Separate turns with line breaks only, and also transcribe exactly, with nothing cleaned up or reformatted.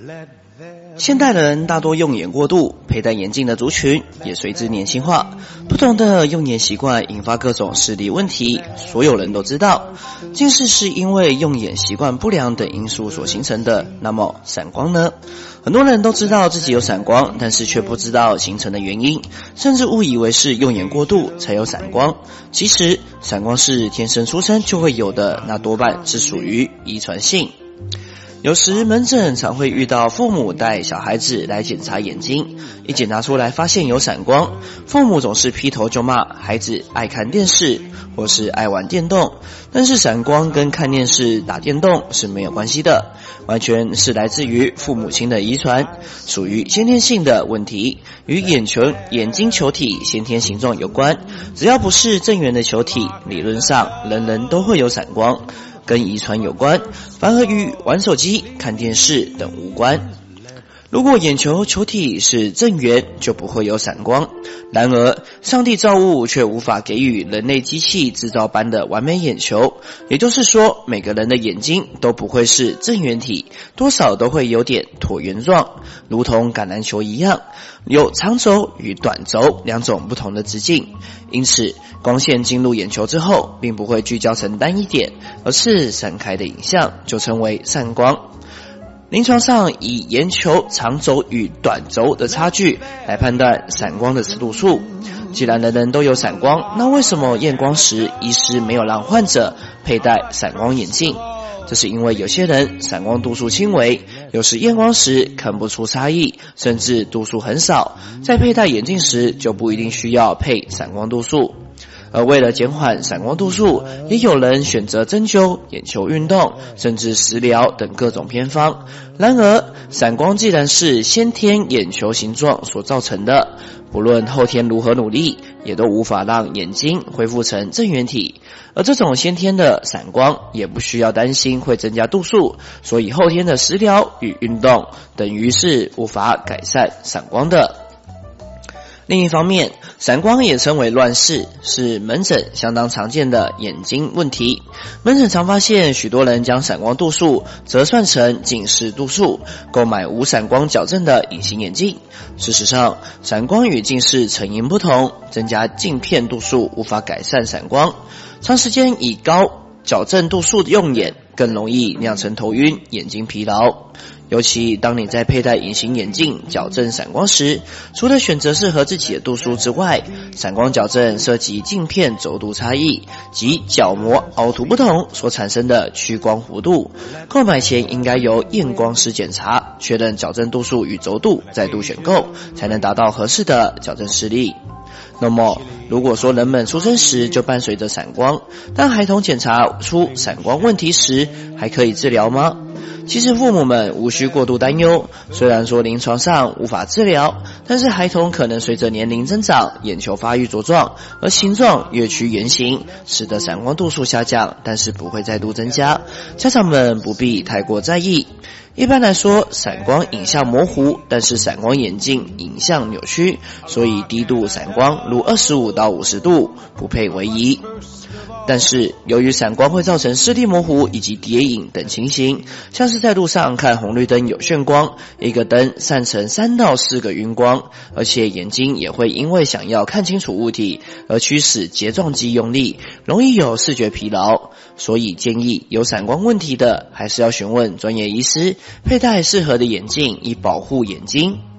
现代人大多用眼过度，佩戴眼镜的族群也随之年轻化。不同的用眼习惯引发各种视力问题，所有人都知道，近视是因为用眼习惯不良等因素所形成的。那么散光呢？很多人都知道自己有散光，但是却不知道形成的原因，甚至误以为是用眼过度才有散光。其实散光是天生出生就会有的，那多半是属于遗传性。有时门诊常会遇到父母带小孩子来检查眼睛，一检查出来发现有散光，父母总是劈头就骂孩子爱看电视或是爱玩电动，但是散光跟看电视打电动是没有关系的，完全是来自于父母亲的遗传，属于先天性的问题，与眼球眼睛球体先天形状有关，只要不是正圆的球体，理论上人人都会有散光，跟遗传有关，反而与玩手机、看电视等无关。如果眼球球体是正圆，就不会有散光。然而，上帝造物却无法给予人类机器制造般的完美眼球，也就是说，每个人的眼睛都不会是正圆体，多少都会有点椭圆状，如同橄榄球一样，有长轴与短轴两种不同的直径。因此，光线进入眼球之后，并不会聚焦成单一点，而是散开的影像，就称为散光。临床上以眼球长轴与短轴的差距来判断散光的尺度数。既然人人都有散光，那为什么验光时医师没有让患者佩戴散光眼镜？这是因为有些人散光度数轻微，有时验光时看不出差异，甚至度数很少，在佩戴眼镜时就不一定需要配散光度数。而为了减缓散光度数，也有人选择针灸、眼球运动，甚至食疗等各种偏方。然而，散光既然是先天眼球形状所造成的，不论后天如何努力，也都无法让眼睛恢复成正圆体。而这种先天的散光也不需要担心会增加度数，所以后天的食疗与运动等于是无法改善散光的。另一方面，散光也称为乱视，是门诊相当常见的眼睛问题。门诊常发现许多人将散光度数折算成近视度数，购买无散光矫正的隐形眼镜。事实上，散光与近视成因不同，增加镜片度数无法改善散光。长时间以高矫正度数用眼，更容易酿成头晕、眼睛疲劳。尤其当你在佩戴隐形眼镜矫正散光时，除了选择适合自己的度数之外，散光矫正涉及镜片轴度差异及角膜凹凸不同所产生的屈光弧度。购买前应该由验光师检查，确认矫正度数与轴度，再度选购，才能达到合适的矫正视力。那么，如果说人们出生时就伴随着散光，当孩童检查出散光问题时，还可以治疗吗？其实父母们无需过度担忧，虽然说临床上无法治疗，但是孩童可能随着年龄增长，眼球发育茁壮，而形状越趋圆形，使得散光度数下降，但是不会再度增加。家长们不必太过在意。一般来说，散光影像模糊，但是散光眼镜影像扭曲，所以低度散光如二十五到五十度不配为宜。但是由于散光会造成视力模糊以及跌影等情形，像是在路上看红绿灯有眩光，一个灯散成三到四个晕光，而且眼睛也会因为想要看清楚物体而驱使睫状肌用力，容易有视觉疲劳。所以建议有散光问题的还是要询问专业医师，佩戴适合的眼镜以保护眼睛。